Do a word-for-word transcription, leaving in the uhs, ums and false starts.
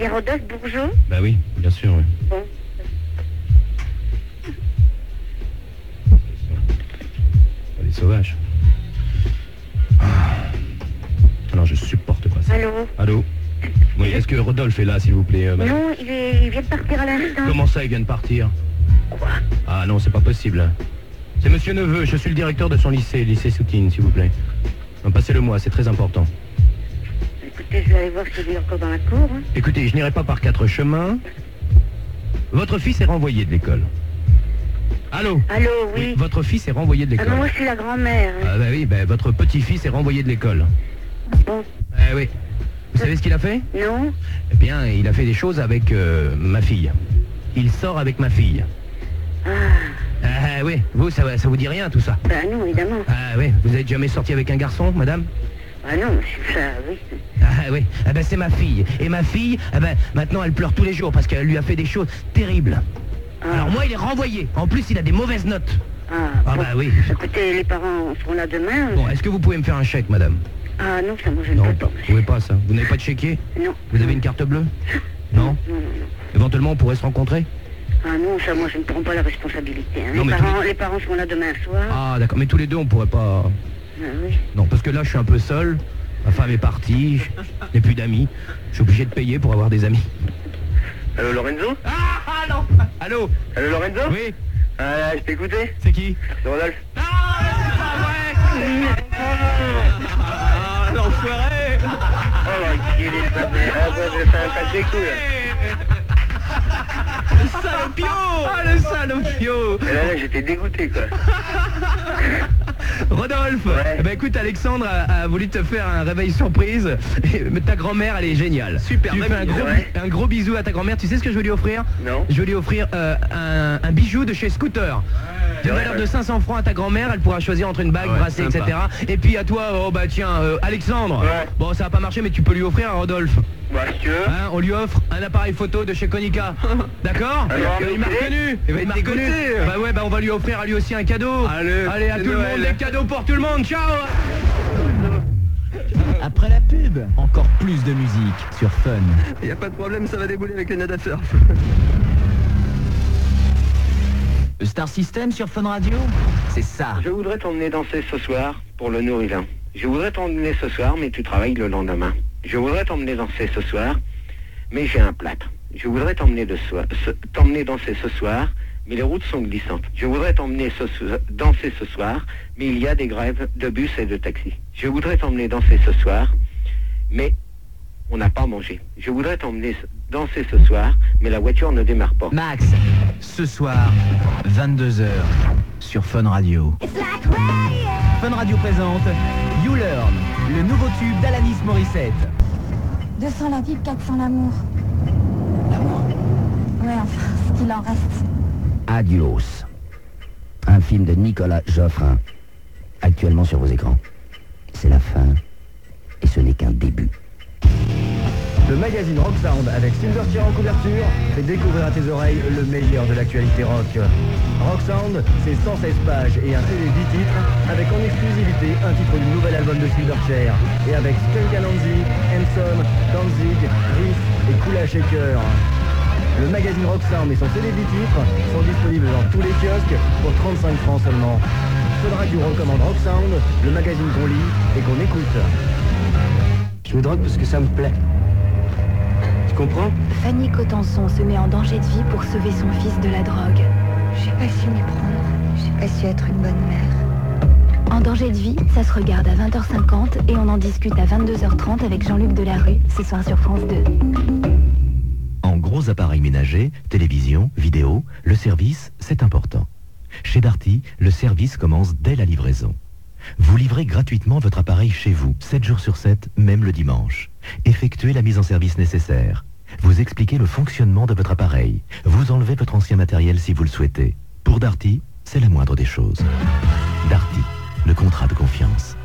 bien Rodolphe Bourgeot? Bah oui, bien sûr, oui. Bon. Les sauvages. Ah. Alors je supporte pas ça. Allô? Allô? Oui, est-ce que Rodolphe est là, s'il vous plaît, euh, madame? Non, il, est... il vient de partir à l'instant. Comment ça, il vient de partir? Quoi? Ah non, c'est pas possible. C'est monsieur Neveu, je suis le directeur de son lycée, lycée Soutine, s'il vous plaît. Non, passez-le-moi, c'est très important. Écoutez, je vais aller voir s'il est encore dans la cour. Hein. Écoutez, je n'irai pas par quatre chemins. Votre fils est renvoyé de l'école. Allô? Allô, oui. Oui, votre fils est renvoyé de l'école. Ah non, moi je suis la grand-mère. Hein. Ah bah oui, bah, votre petit-fils est renvoyé de l'école. Bon. Eh oui. Vous savez ce qu'il a fait? Non. Eh bien, il a fait des choses avec euh, ma fille. Il sort avec ma fille. Ah. Ah oui, vous, ça, ça vous dit rien tout ça? Bah non, évidemment. Ah oui, vous n'êtes jamais sorti avec un garçon, madame? Ah non, ça, oui. Ah oui, ah ben c'est ma fille. Et ma fille, ah ben, maintenant elle pleure tous les jours parce qu'elle lui a fait des choses terribles. Ah. Alors moi, il est renvoyé. En plus, il a des mauvaises notes. Ah, Ah bon. bah oui. Écoutez, les parents seront là demain. Bon, est-ce que vous pouvez me faire un chèque, madame? Ah non, ça, moi je ne Non, peux pas. vous pouvez pas ça. Vous n'avez pas de chéquier? Non. Vous avez une carte bleue? Non? Non, non, non. Éventuellement, on pourrait se rencontrer? Ah non, ça, moi je ne prends pas la responsabilité. Hein. Non, les, mais parents, tous les- les parents seront là demain soir. Ah d'accord, mais tous les deux, on pourrait pas... Ah, oui. Non, parce que là, je suis un peu seul. Ma femme est partie. Je n'ai plus d'amis. Je suis obligé de payer pour avoir des amis. Allô Lorenzo? Ah, ah non. Allô? Allô Lorenzo? Oui? Ah, je t'ai écouté? C'est qui? C'est Rodolphe. Ah, c'est pas vrai. Ah, l'enfoiré. Oh l'enculé de ta mère. Ah, bah, je vais faire un passe des couilles. Le salopio. Ah, le salopio. Et là, là, j'étais dégoûté, quoi. Rodolphe, Ouais. eh ben écoute, Alexandre a, a voulu te faire un réveil surprise. Mais ta grand-mère, elle est géniale. Super, Tu lui fais un mamie, gros, ouais. un gros bisou à ta grand-mère. Tu sais ce que je veux lui offrir? Non. Je veux lui offrir euh, un, un bijou de chez Scooter. D'une Ouais, valeur ouais. de cinq cents francs à ta grand-mère. Elle pourra choisir entre une bague, Ouais, bracelet, sympa. et cetera. Et puis à toi, oh bah tiens, euh, Alexandre. Ouais. Bon, ça va pas marcher, mais tu peux lui offrir à Rodolphe. Bah, si tu veux. Hein, on lui offre un appareil photo de chez Konica. D'accord? Alors, Il m'a vous reconnu. Il va être m'a reconnu. dégoûté. Bah ouais, bah on va lui offrir à lui aussi un cadeau. Allez, Allez, à c'est tout le Noël. monde, des cadeaux pour tout le monde. Ciao. Après la pub, encore plus de musique sur Fun. Y a pas de problème, ça va débouler avec le Nada Surf. Le Star System sur Fun Radio, c'est ça. Je voudrais t'emmener danser ce soir pour le Nourrivain. Je voudrais t'emmener ce soir, mais tu travailles le lendemain. Je voudrais t'emmener danser ce soir, mais j'ai un plâtre. Je voudrais t'emmener de soi- ce- t'emmener danser ce soir, mais les routes sont glissantes. Je voudrais t'emmener ce so- danser ce soir, mais il y a des grèves de bus et de taxis. Je voudrais t'emmener danser ce soir, mais on n'a pas mangé. Je voudrais t'emmener danser ce soir, mais la voiture ne démarre pas. Max, ce soir, vingt-deux heures, sur Fun Radio. Fun Radio présente You Learn, le nouveau tube d'Alanis Morissette. deux cents la Bible, quatre cents l'amour. L'amour. Ouais, enfin, ce qu'il en reste. Adios. Un film de Nicolas Geoffrin, actuellement sur vos écrans. C'est la fin, et ce n'est qu'un début. Le magazine Rock Sound avec Silverchair en couverture fait découvrir à tes oreilles le meilleur de l'actualité rock. Rock Sound, c'est cent seize pages et un C D dix titres avec en exclusivité un titre du nouvel album de Silverchair et avec Skunk Anansi, Hanson, Danzig, Riff et Kula Shaker. Le magazine Rock Sound et son C D dix titres sont disponibles dans tous les kiosques pour trente-cinq francs seulement. Fun Radio recommande Rock Sound, le magazine qu'on lit et qu'on écoute. Je me drogue parce que ça me plaît. Tu comprends? Fanny Cotenson se met en danger de vie pour sauver son fils de la drogue. J'ai pas su m'y prendre. J'ai pas su être une bonne mère. En danger de vie, ça se regarde à vingt heures cinquante et on en discute à vingt-deux heures trente avec Jean-Luc Delarue, ce soir sur France deux. En gros appareils ménagers, télévision, vidéo, le service, c'est important. Chez Darty, le service commence dès la livraison. Vous livrez gratuitement votre appareil chez vous, sept jours sur sept, même le dimanche. Effectuez la mise en service nécessaire. Vous expliquez le fonctionnement de votre appareil. Vous enlevez votre ancien matériel si vous le souhaitez. Pour Darty, c'est la moindre des choses. Darty, le contrat de confiance.